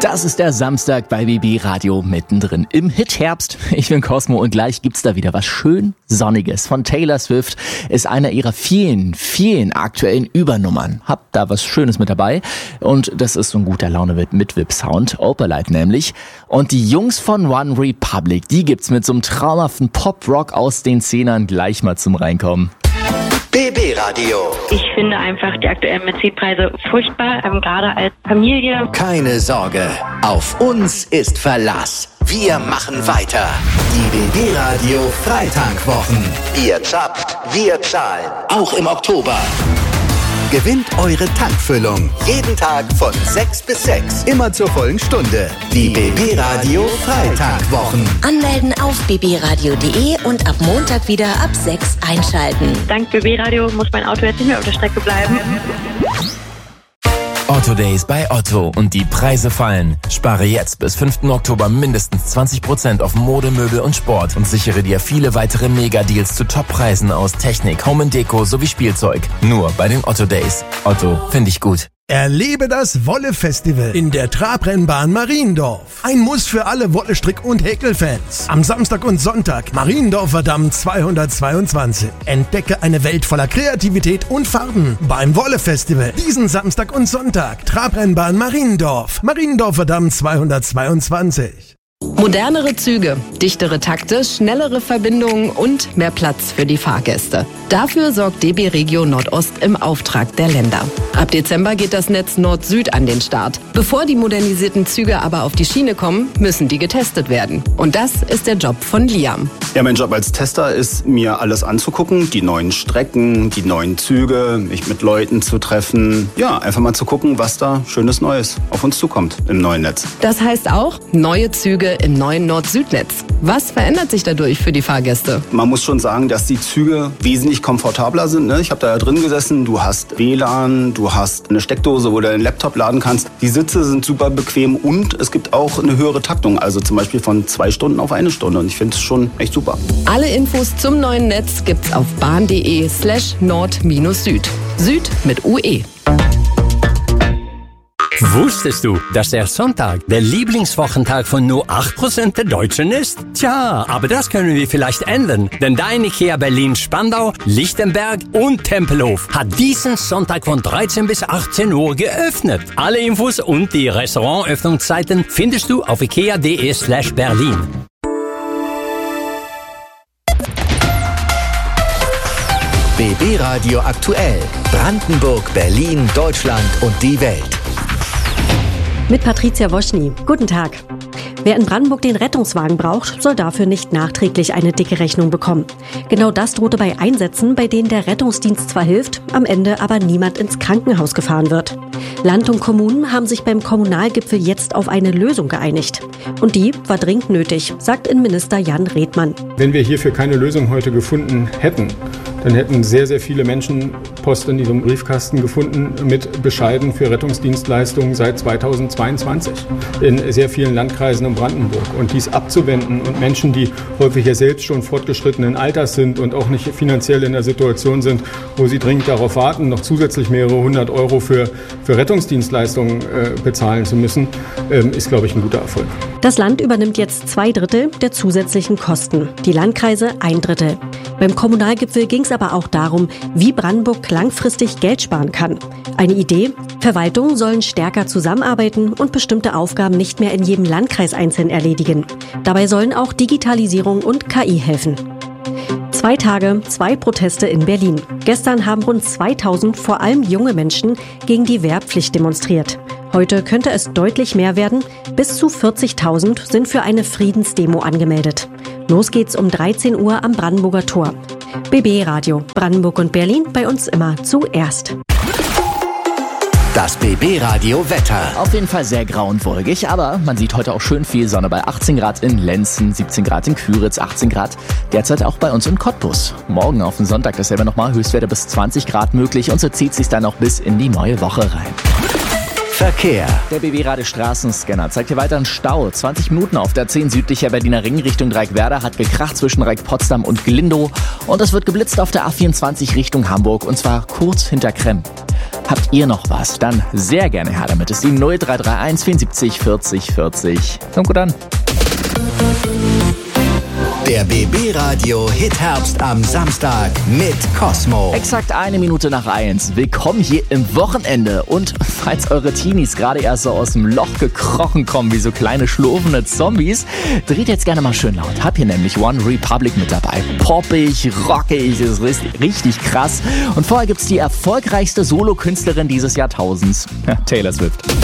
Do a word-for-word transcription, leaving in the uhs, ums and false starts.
Das ist der Samstag bei B B Radio mittendrin im Hit-Herbst. Ich bin Cosmo und gleich gibt's da wieder was schön Sonniges. Von Taylor Swift ist einer ihrer vielen, vielen aktuellen Übernummern. Hab da was Schönes mit dabei und das ist so ein guter Laune mit Mit-Whip-Sound, Opalite nämlich. Und die Jungs von One Republic, die gibt's mit so einem traumhaften Pop-Rock aus den Zehnern gleich mal zum Reinkommen. B B Radio. Ich finde einfach die aktuellen Mietpreise furchtbar, ähm, gerade als Familie. Keine Sorge, auf uns ist Verlass. Wir machen weiter. Die B B Radio Freitankwochen. Ihr zappt, wir zahlen. Auch im Oktober. Gewinnt eure Tankfüllung. Jeden Tag von sechs bis sechs. Immer zur vollen Stunde. Die B B Radio Freitankwochen. Anmelden auf b b radio punkt d e und ab Montag wieder ab sechs einschalten. Dank B B Radio muss mein Auto jetzt nicht mehr auf der Strecke bleiben. Otto Days bei Otto und die Preise fallen. Spare jetzt bis fünften Oktober mindestens zwanzig Prozent auf Mode, Möbel und Sport und sichere dir viele weitere Mega-Deals zu Top-Preisen aus Technik, Home and Deko sowie Spielzeug. Nur bei den Otto Days. Otto, finde ich gut. Erlebe das Wolle-Festival in der Trabrennbahn Mariendorf. Ein Muss für alle Wolle-Strick- und Häkelfans. Am Samstag und Sonntag Mariendorfer Damm zweihundertzweiundzwanzig. Entdecke eine Welt voller Kreativität und Farben beim Wolle-Festival. Diesen Samstag und Sonntag Trabrennbahn Mariendorf. Mariendorfer Damm zweihundertzweiundzwanzig. Modernere Züge, dichtere Takte, schnellere Verbindungen und mehr Platz für die Fahrgäste. Dafür sorgt D B Regio Nordost im Auftrag der Länder. Ab Dezember geht das Netz Nord-Süd an den Start. Bevor die modernisierten Züge aber auf die Schiene kommen, müssen die getestet werden. Und das ist der Job von Liam. Ja, mein Job als Tester ist, mir alles anzugucken, die neuen Strecken, die neuen Züge, mich mit Leuten zu treffen. Ja, einfach mal zu gucken, was da Schönes Neues auf uns zukommt im neuen Netz. Das heißt auch neue Züge im neuen Nord-Süd-Netz. Was verändert sich dadurch für die Fahrgäste? Man muss schon sagen, dass die Züge wesentlich komfortabler sind. Ne? Ich habe da ja drin gesessen, du hast W L A N, du hast eine Steckdose, wo du deinen Laptop laden kannst. Die Sitze sind super bequem und es gibt auch eine höhere Taktung, also zum Beispiel von zwei Stunden auf eine Stunde. Und ich finde es schon echt super. Alle Infos zum neuen Netz gibt's auf bahn.de slash nord-süd. Süd mit U E. Wusstest du, dass der Sonntag der Lieblingswochentag von nur acht Prozent der Deutschen ist? Tja, aber das können wir vielleicht ändern, denn dein IKEA Berlin-Spandau, Lichtenberg und Tempelhof hat diesen Sonntag von dreizehn bis achtzehn Uhr geöffnet. Alle Infos und die Restaurantöffnungszeiten findest du auf ikea.de slash Berlin. B B Radio aktuell. Brandenburg, Berlin, Deutschland und die Welt. Mit Patricia Woschny. Guten Tag. Wer in Brandenburg den Rettungswagen braucht, soll dafür nicht nachträglich eine dicke Rechnung bekommen. Genau das drohte bei Einsätzen, bei denen der Rettungsdienst zwar hilft, am Ende aber niemand ins Krankenhaus gefahren wird. Land und Kommunen haben sich beim Kommunalgipfel jetzt auf eine Lösung geeinigt. Und die war dringend nötig, sagt Innenminister Jan Redmann. Wenn wir hierfür keine Lösung heute gefunden hätten, dann hätten sehr, sehr viele Menschen Post in ihrem Briefkasten gefunden mit Bescheiden für Rettungsdienstleistungen seit zweitausendzweiundzwanzig in sehr vielen Landkreisen in Brandenburg. Und dies abzuwenden und Menschen, die häufig ja selbst schon fortgeschrittenen Alters sind und auch nicht finanziell in der Situation sind, wo sie dringend darauf warten, noch zusätzlich mehrere hundert Euro für, für Rettungsdienstleistungen äh, bezahlen zu müssen, ähm, ist, glaube ich, ein guter Erfolg. Das Land übernimmt jetzt zwei Drittel der zusätzlichen Kosten, die Landkreise ein Drittel. Beim Kommunalgipfel ging es aber auch darum, wie Brandenburg langfristig Geld sparen kann. Eine Idee? Verwaltungen sollen stärker zusammenarbeiten und bestimmte Aufgaben nicht mehr in jedem Landkreis einzeln erledigen. Dabei sollen auch Digitalisierung und K I helfen. Zwei Tage, zwei Proteste in Berlin. Gestern haben rund zweitausend, vor allem junge Menschen, gegen die Wehrpflicht demonstriert. Heute könnte es deutlich mehr werden. Bis zu vierzigtausend sind für eine Friedensdemo angemeldet. Los geht's um dreizehn Uhr am Brandenburger Tor. B B Radio, Brandenburg und Berlin, bei uns immer zuerst. Das B B Radio Wetter. Auf jeden Fall sehr grau und wolkig, aber man sieht heute auch schön viel Sonne bei achtzehn Grad in Lenzen, siebzehn Grad in Küritz, achtzehn Grad derzeit auch bei uns in Cottbus. Morgen auf den Sonntag dasselbe nochmal, Höchstwerte bis zwanzig Grad möglich und so zieht sich dann auch bis in die neue Woche rein. Verkehr. Der B B-Radio Straßenscanner zeigt hier weiter einen Stau. zwanzig Minuten auf der zehn südlicher Berliner Ring Richtung Dreieckwerder hat gekracht zwischen Dreieck-Potsdam und Glindow. Und es wird geblitzt auf der A vierundzwanzig Richtung Hamburg und zwar kurz hinter Kremm. Habt ihr noch was? Dann sehr gerne her damit. Es ist die null drei drei eins vierundsiebzig vierzig vierzig. Kommt gut an. Der B B Radio Hitherbst am Samstag mit Cosmo. Exakt eine Minute nach eins. Willkommen hier im Wochenende. Und falls eure Teenies gerade erst so aus dem Loch gekrochen kommen, wie so kleine schlurfende Zombies, dreht jetzt gerne mal schön laut. Hab hier nämlich One Republic mit dabei. Poppig, rockig, ist richtig krass. Und vorher gibt's die erfolgreichste Solokünstlerin dieses Jahrtausends, ja, Taylor Swift.